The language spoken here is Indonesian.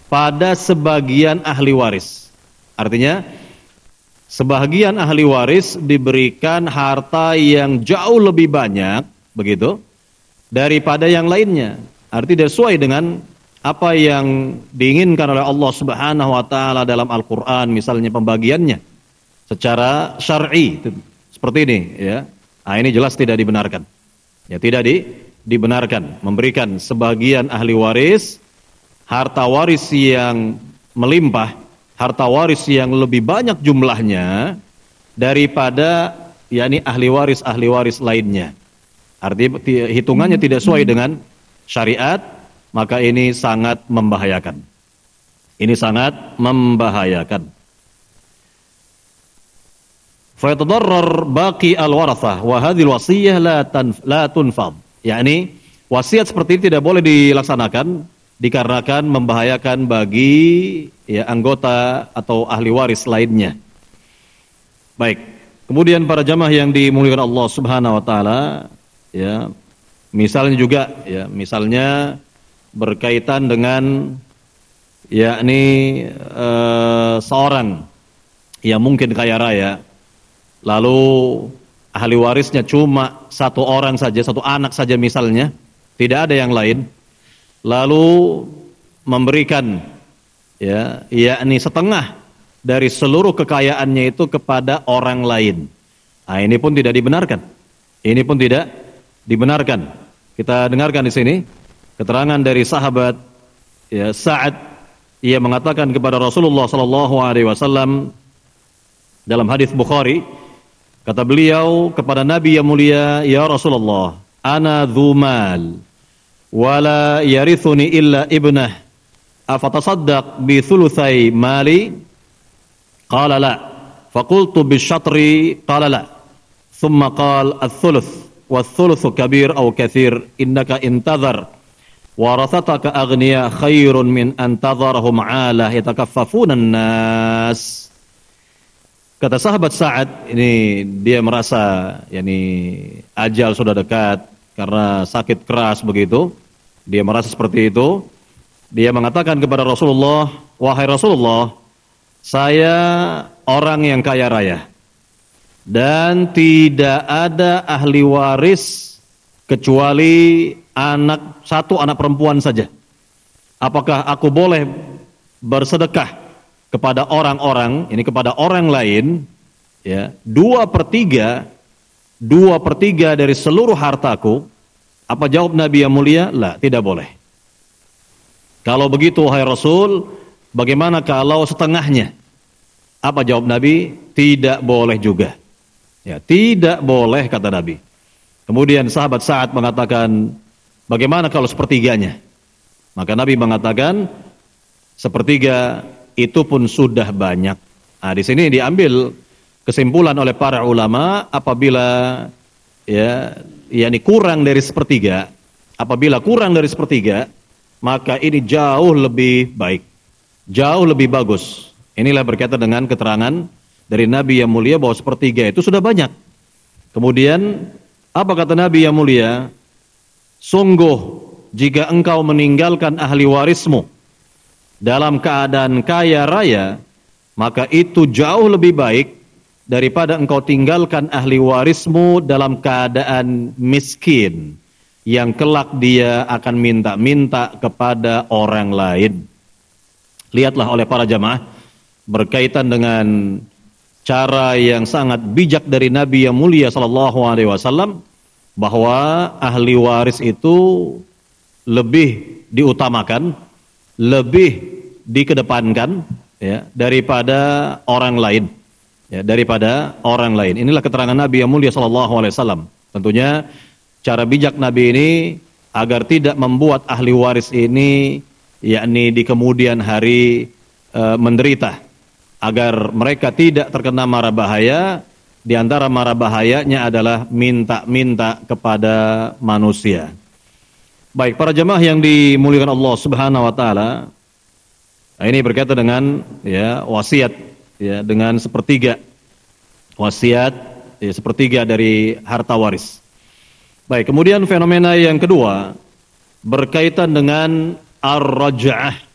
pada sebagian ahli waris. Artinya sebagian ahli waris diberikan harta yang jauh lebih banyak, begitu, daripada yang lainnya. Artinya sesuai dengan apa yang diinginkan oleh Allah Subhanahu wa taala dalam Al-Qur'an, misalnya pembagiannya secara syar'i seperti ini, ya. Nah, ini jelas tidak dibenarkan. Ya, tidak dibenarkan memberikan sebagian ahli waris harta waris yang melimpah, harta waris yang lebih banyak jumlahnya daripada yakni ahli waris lainnya. Artinya hitungannya tidak sesuai dengan syariat, maka ini sangat membahayakan. Ini sangat membahayakan. Fa yatadarrar baqi al-warathah wa hadhihi al-wasiyah la tunfadh. Yakni wasiat seperti ini tidak boleh dilaksanakan dikarenakan membahayakan bagi ya anggota atau ahli waris lainnya. Baik. Kemudian para jamaah yang dimuliakan Allah Subhanahu wa taala, ya, misalnya juga ya, misalnya berkaitan dengan yakni seorang yang mungkin kaya raya, lalu ahli warisnya cuma satu orang saja, satu anak saja misalnya, tidak ada yang lain, lalu memberikan ya yakni setengah dari seluruh kekayaannya itu kepada orang lain. Nah, ini pun tidak dibenarkan. Ini pun tidak dibenarkan. Kita dengarkan di sini keterangan dari sahabat ya Sa'ad, ia mengatakan kepada Rasulullah sallallahu alaihi wasallam dalam hadis Bukhari, kata beliau kepada Nabi yang mulia, "Ya Rasulullah, ana dzumal wala yarithuni illa ibnah, afatasaddaq bi thulutsai mali?" Qala la. Faqultu bisyatri, qala la. Thumma qala ats-thuluts wath-thulutsu kabir aw katsir, innaka intadhar warathataka aghniya khairun min an tadharhum 'ala yatakaffafuna an-nas. Kata sahabat Sa'ad, ini dia merasa yakni ajal sudah dekat karena sakit keras begitu. Dia merasa seperti itu. Dia mengatakan kepada Rasulullah, "Wahai Rasulullah, saya orang yang kaya raya dan tidak ada ahli waris kecuali satu anak perempuan saja. Apakah aku boleh bersedekah kepada orang-orang, ini kepada orang lain, ya, 2/3 dari seluruh hartaku?" Apa jawab Nabi yang mulia? La, tidak boleh. Kalau begitu wahai Rasul, bagaimana kalau setengahnya? Apa jawab Nabi? Tidak boleh juga. Ya, tidak boleh kata Nabi. Kemudian sahabat Sa'ad mengatakan, bagaimana kalau sepertiganya? Maka Nabi mengatakan, sepertiga itu pun sudah banyak. Nah, di sini diambil kesimpulan oleh para ulama apabila yakni kurang dari sepertiga, apabila kurang dari sepertiga, maka ini jauh lebih baik, jauh lebih bagus. Inilah berkaitan dengan keterangan dari Nabi yang mulia bahwa sepertiga itu sudah banyak. Kemudian apa kata Nabi yang mulia? Sungguh jika engkau meninggalkan ahli warismu dalam keadaan kaya raya, maka itu jauh lebih baik daripada engkau tinggalkan ahli warismu dalam keadaan miskin, yang kelak dia akan minta-minta kepada orang lain. Lihatlah oleh para jamaah, berkaitan dengan cara yang sangat bijak dari Nabi yang mulia sallallahu alaihi wasallam, bahwa ahli waris itu lebih diutamakan, lebih dikedepankan ya daripada orang lain. Ya, daripada orang lain. Inilah keterangan Nabi yang mulia sallallahu alaihi wasallam. Tentunya cara bijak Nabi ini agar tidak membuat ahli waris ini yakni di kemudian hari menderita, agar mereka tidak terkena mara bahaya. Di antara mara bahayanya adalah minta-minta kepada manusia. Baik, para jemaah yang dimuliakan Allah Subhanahu wa taala, ini berkaitan dengan ya wasiat ya dengan sepertiga, wasiat ya, sepertiga dari harta waris. Baik, kemudian fenomena yang kedua berkaitan dengan ar-raj'ah.